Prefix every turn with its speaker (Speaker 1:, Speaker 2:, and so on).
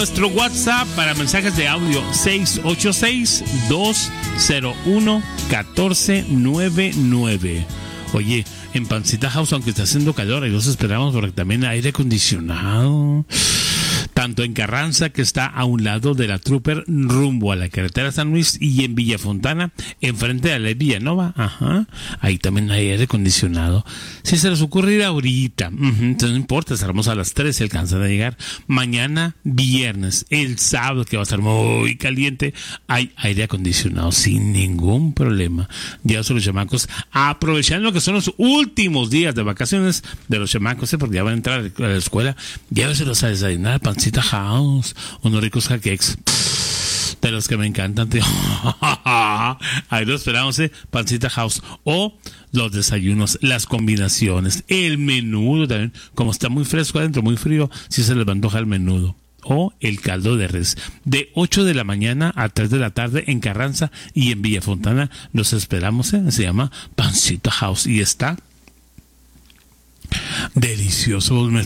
Speaker 1: nuestro WhatsApp para mensajes de audio 686-201-1499. Oye, en Pancita House, aunque está haciendo calor, ahí los esperamos porque también hay aire acondicionado. Tanto en Carranza, que está a un lado de la Trooper, rumbo a la carretera San Luis, y en Villafontana, enfrente de la Villanova, ahí también hay aire acondicionado. Si se les ocurre ir ahorita, entonces no importa, cerramos a las 3, se alcanzan a llegar. Mañana, viernes, el sábado, que va a estar muy caliente, hay aire acondicionado sin ningún problema. Ya son los chamacos, aprovechando que son los últimos días de vacaciones de los chamacos, porque ya van a entrar a la escuela, lléveselos a desayunar, Pancita House, unos ricos jaqueques de los que me encantan, tío. Ahí lo esperamos, Pancita House. O los desayunos, las combinaciones, el menudo también, como está muy fresco adentro, muy frío, si se les va a antojar el menudo. O el caldo de res, de 8 de la mañana a 3 de la tarde en Carranza y en Villafontana. Los esperamos, se llama Pancita House y está delicioso.